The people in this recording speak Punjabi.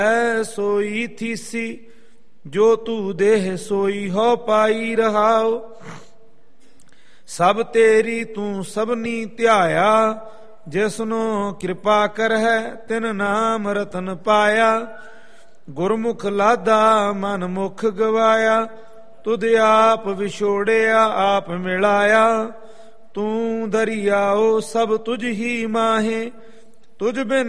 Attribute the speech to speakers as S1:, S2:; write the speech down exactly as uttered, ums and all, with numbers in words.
S1: ਐ ਸੋਈ ਥੀਸੀ ਜੋ ਤੂ ਦੇਹ ਸੋਈ ਹੋ ਪਾਈ ਰਹਾਓ। ਸਭ ਤੇਰੀ ਤੂੰ ਸਭਨੀ ਧਿਆਇਆ ਜਿਸਨੂੰ ਕਿਰਪਾ ਕਰਹਿ ਤਿਨ ਨਾਮ ਰਤਨ ਪਾਇਆ। ਗੁਰਮੁਖ ਲਾਦਾ ਮਨ ਮੁਖ ਗਵਾਇਆ ਤੁਧ ਆਪ ਵਿਛੋੜਿਆ ਆਪ ਮਿਲਾਇਆ। ਤੂੰ ਦਰਿਆਓ ਸਭ ਤੁਝ ਹੀ ਮਾਹੇ ਤੁਝ ਬਿਨ